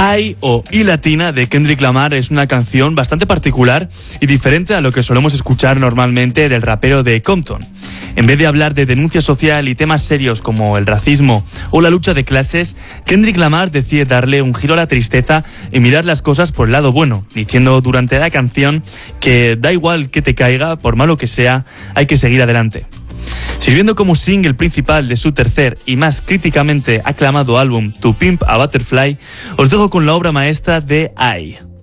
I o I latina de Kendrick Lamar es una canción bastante particular y diferente a lo que solemos escuchar normalmente del rapero de Compton. En vez de hablar de denuncia social y temas serios como el racismo o la lucha de clases, Kendrick Lamar decide darle un giro a la tristeza y mirar las cosas por el lado bueno, diciendo durante la canción que da igual que te caiga, por malo que sea, hay que seguir adelante. Sirviendo como single principal de su tercer y más críticamente aclamado álbum To Pimp a Butterfly, os dejo con la obra maestra de I.